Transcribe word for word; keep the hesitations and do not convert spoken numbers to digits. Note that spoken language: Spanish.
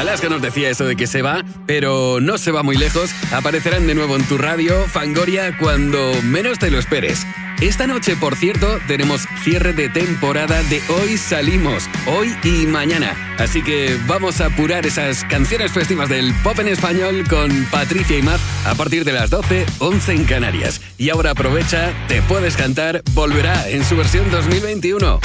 Alaska nos decía eso de que se va, pero no se va muy lejos. Aparecerán de nuevo en tu radio, Fangoria, cuando menos te lo esperes. Esta noche, por cierto, tenemos cierre de temporada de Hoy Salimos, hoy y mañana. Así que vamos a apurar esas canciones festivas del pop en español con Patricia y Maz a partir de las doce, once en Canarias. Y ahora aprovecha, Te Puedes Cantar volverá en su versión dos mil veintiuno.